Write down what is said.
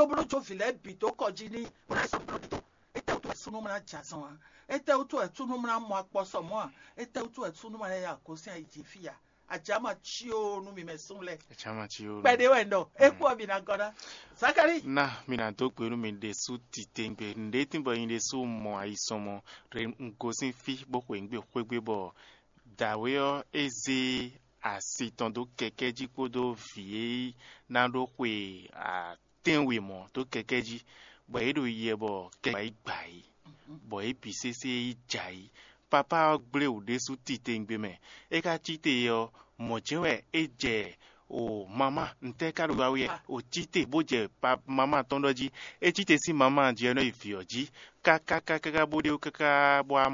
obro jo file bito kojini ora so bro bito ete utu sunu mra jason ete utu etunu mra mo akposo mo ete utu etunu mra ya kosi ajifia ajama chio nu mi mesunle Chama chio. pede wendo eku obi na goda Zakari Na mina to kwenu mi de su titengbe ndeti bo inde su mo aisomo re ngosin fi bo kwengbe kwegbe bo daweo eze asiton do kekeji kodo vie na do kwe a tenwe mo to kekeji bo edo ye bo ke bai bai bo episese ijai papa gble ode su titengbe me e ka chite yo mo jewe eje o mama nte karu awie o chite boje pa mama tondoji e chite si mama je no ifioji ka bode o kaka bo